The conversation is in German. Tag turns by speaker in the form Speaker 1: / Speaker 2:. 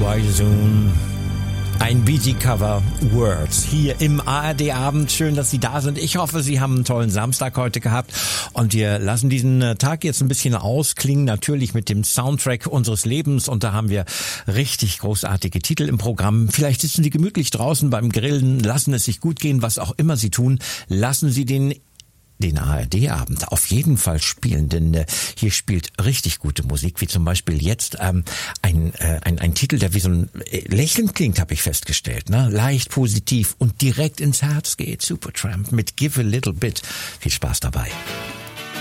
Speaker 1: Boyzone. Ein BG-Cover, Words, hier im ARD-Abend. Schön, dass Sie da sind. Ich hoffe, Sie haben einen tollen Samstag heute gehabt. Und wir lassen diesen Tag jetzt ein bisschen ausklingen, natürlich mit dem Soundtrack unseres Lebens. Und da haben wir richtig großartige Titel im Programm. Vielleicht sitzen Sie gemütlich draußen beim Grillen, lassen es sich gut gehen, was auch immer Sie tun. Lassen Sie den ARD-Abend auf jeden Fall spielen, denn hier spielt richtig gute Musik, wie zum Beispiel jetzt ein Titel, der wie so ein Lächeln klingt, habe ich festgestellt, ne? Leicht positiv und direkt ins Herz geht. Supertramp mit Give a Little Bit. Viel Spaß dabei.